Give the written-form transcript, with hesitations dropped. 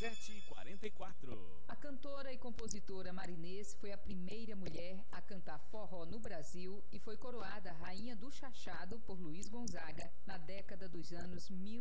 7h44. A cantora e compositora Marinês foi a primeira mulher a cantar forró no Brasil e foi coroada Rainha do Chachado por Luiz Gonzaga na década dos anos 1900.